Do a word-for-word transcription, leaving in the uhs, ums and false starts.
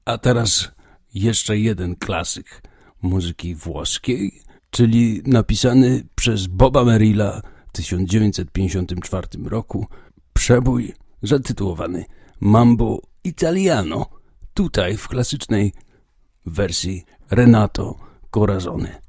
A teraz jeszcze jeden klasyk muzyki włoskiej, czyli napisany przez Boba Merrilla w tysiąc dziewięćset pięćdziesiątym czwartym roku przebój zatytułowany Mambo Italiano, tutaj w klasycznej wersji Renato Corazon.